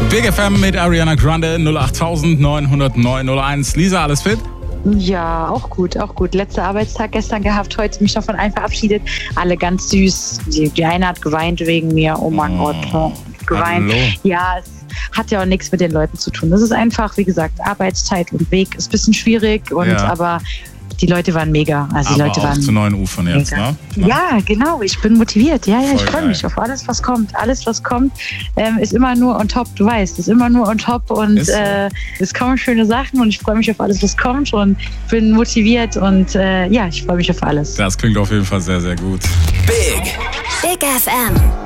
Big FM mit Ariana Grande 0890901. Lisa, alles fit? Ja, auch gut. Letzter Arbeitstag gestern gehabt, heute mich noch von allen verabschiedet. Alle ganz süß. Die eine hat geweint wegen mir. Oh mein Gott. Geweint. Hallo. Ja, es hat ja auch nichts mit den Leuten zu tun. Das ist einfach, wie gesagt, Arbeitszeit und Weg ist ein bisschen schwierig. Aber die Leute waren mega. Also die Leute waren zu neuen Ufern jetzt, ne? Ja, genau. Ich bin motiviert. Ja, ich freue geil. mich auf alles, was kommt. Alles, was kommt, ist immer nur on top. Du weißt, ist immer nur on top und es kommen schöne Sachen und ich freue mich auf alles, was kommt und bin motiviert und ich freue mich auf alles. Das klingt auf jeden Fall sehr, sehr gut. Big FM.